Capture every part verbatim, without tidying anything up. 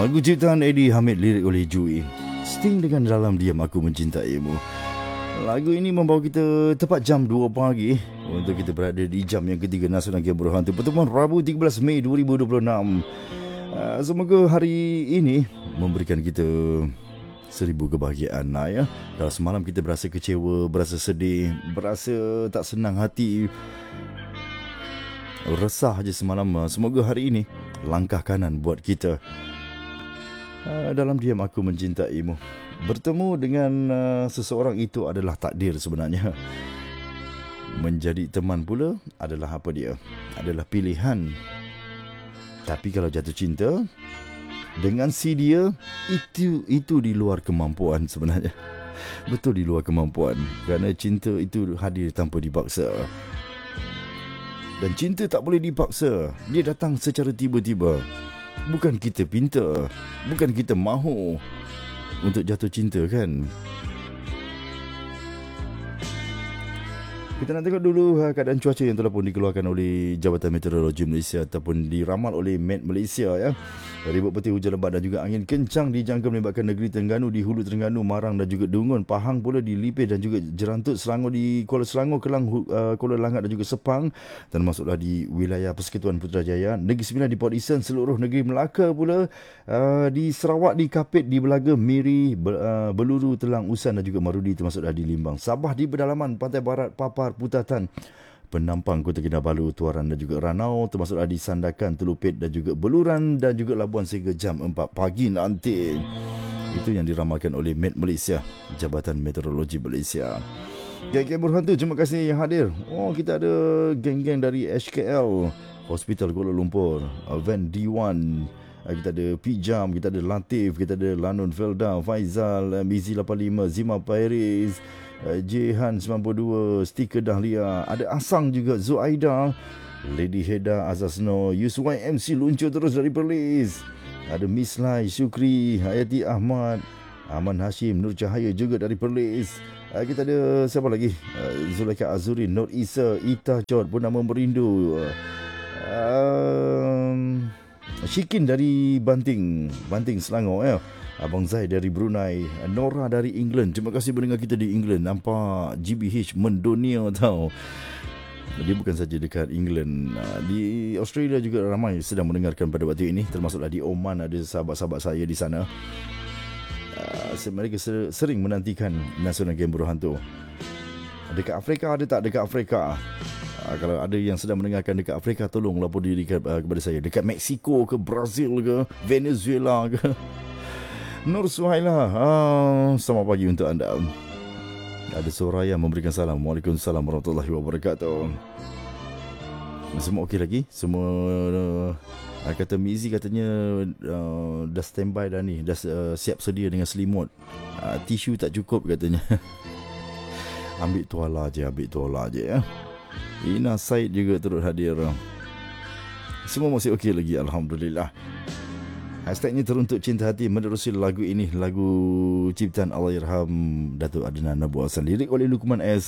Lagu ciptaan Eddie Hamid, lirik oleh Jui. Sting dengan Dalam Diam Aku Mencintaimu. Lagu ini membawa kita tepat jam dua pagi untuk kita berada di jam yang ketiga Nasional Game Berhantu pertemuan Rabu tiga belas Mei dua ribu dua puluh enam. Uh, semoga hari ini memberikan kita seribu kebahagiaan lah ya. Kalau semalam kita berasa kecewa, berasa sedih, berasa tak senang hati, resah je semalam. Semoga hari ini langkah kanan buat kita. Uh, dalam diam aku mencintaimu. Bertemu dengan uh, seseorang itu adalah takdir sebenarnya. Menjadi teman pula adalah apa dia? Adalah pilihan. Tapi kalau jatuh cinta dengan si dia, itu itu di luar kemampuan sebenarnya. Betul di luar kemampuan. Kerana cinta itu hadir tanpa dipaksa. Dan cinta tak boleh dipaksa. Dia datang secara tiba-tiba. Bukan kita pinta, bukan kita mahu untuk jatuh cinta kan. Kita nak tengok dulu keadaan cuaca yang telah pun dikeluarkan oleh Jabatan Meteorologi Malaysia ataupun diramal oleh Met Malaysia ya. Ribut peti, hujan lebat dan juga angin kencang dijangka melibatkan negeri Terengganu, di Hulu Terengganu, Marang dan juga Dungun, Pahang pula di Lipis dan juga Jerantut, Selangor di Kuala Selangor, Kelang, uh, Kuala Langat dan juga Sepang, dan masuklah di wilayah Persekutuan Putrajaya, Negeri Sembilan di Port Eden, seluruh negeri Melaka pula, uh, di Sarawak, di Kapit, di Belaga, Miri, Be, uh, Beluru, Telang, Usan dan juga Marudi, termasuklah di Limbang. Sabah di pedalaman Pantai Barat, Papar, Putatan, Penampang, Kota Kinabalu, Tuaran dan juga Ranau, termasuklah di Sandakan, Telupit dan juga Beluran dan juga Labuan sehingga jam empat pagi nanti. Itu yang diramalkan oleh Met Malaysia, Jabatan Meteorologi Malaysia. Geng-geng berhantu, terima kasih yang hadir. Oh, kita ada geng-geng dari H K L, Hospital Kuala Lumpur, Van D satu, kita ada Pijam, kita ada Latif, kita ada Lanun Felda, Faizal, Mizi lapan lima, Zima Pairis, Jehan sembilan puluh dua, Stiker Dahlia, ada Asang juga, Zuaida, Lady Heda, Azazno, Yus Y M C luncur terus dari Perlis, ada Miss Lai, Syukri, Hayati Ahmad, Aman Hashim, Nur Cahaya juga dari Perlis. Kita ada siapa lagi? Zulaika Azurin, Nur Isa, Ita Jod, Purnama Merindu, um, Shikin dari Banting, Banting Selangor ya. Abang Zai dari Brunei, Nora dari England. Terima kasih mendengar kita di England. Nampak G B H mendunia tau. Dia bukan saja dekat England, di Australia juga ramai sedang mendengarkan pada waktu ini. Termasuklah di Oman, ada sahabat-sahabat saya di sana. Mereka sering menantikan Nasional Game Berhantu. Dekat Afrika ada tak? Dekat Afrika, kalau ada yang sedang mendengarkan dekat Afrika, tolong lapor diri kepada saya. Dekat Mexico ke, Brazil ke, Venezuela ke. Nur Suhaila, ah, selamat pagi untuk anda. Ada Soraya memberikan salam. Waalaikumsalam warahmatullahi wabarakatuh. Semua okey lagi? Semua uh, kata Mizi katanya uh, dah standby dah ni, dah uh, siap sedia dengan selimut. Uh, tisu tak cukup katanya. Ambil tuala je, ambil tuala je ya. Ina Said juga turut hadir. Semua masih okey lagi, alhamdulillah. Hashtagnya teruntuk cinta hati menerusi lagu ini, lagu ciptaan Allahyarham Datuk Adnan Abu Hassan, lirik oleh Lukman S.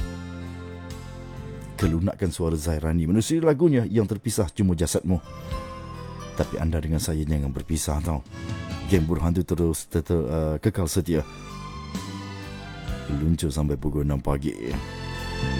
Kelunakan suara Zairani menerusi lagunya Yang Terpisah Cuma Jasadmu. Tapi anda dengan saya jangan berpisah tau. Geng Berhantu terus tetap uh, kekal setia. Luncur sampai pukul enam pagi.